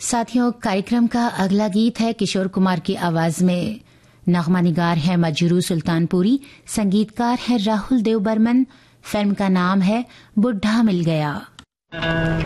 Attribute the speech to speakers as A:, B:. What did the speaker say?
A: साथियों, कार्यक्रम का अगला गीत है किशोर कुमार की आवाज में। नगमा निगार है मजरू सुल्तानपुरी, संगीतकार है राहुल देव बर्मन। फिल्म का नाम है बुढ़ा मिल गया।